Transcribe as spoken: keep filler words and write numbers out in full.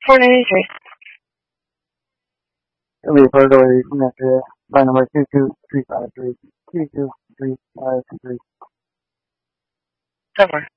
four ninety-three. It'll be burglary after by number two two three five three two two three five three. Somewhere.